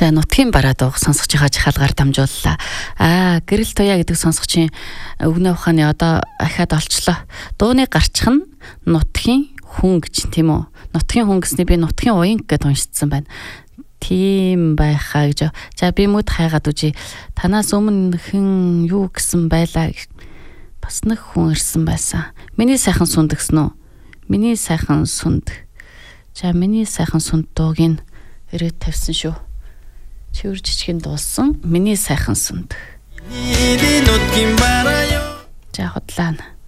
За нутгийн бараа дууг сонсгож байгаа жихалгаар дамжууллаа. Гэрэл туяа гэдэг сонсгочийн өвгний ухааны одоо ахаад олчлоо. Дууны гарчих нь нутгийн хүн гэж тийм үү? Нутгийн хүн гэсний би нутгийн уян гэдээ уншицсан байна. Тийм байхаа гэж. За би мөд хайгаад үжи. Танаас өмнө хэн юу гэсэн байлаа. Бас нэг хүн ирсэн байсан. Миний сайхан сүнд гэсэн үү? Миний сайхан сүнд. За миний сайхан сүнд дууг нь ирээд тавьсан шүү. Чивэр жижигэн дуулсан миний сайхан сүнд. За хотлаа.